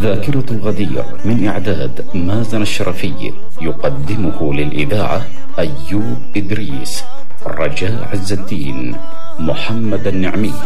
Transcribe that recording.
ذاكرة الغدير من إعداد مازن الشرفي، يقدمه للإذاعة أيوب إدريس، رجاء عز الدين، محمد النعمي.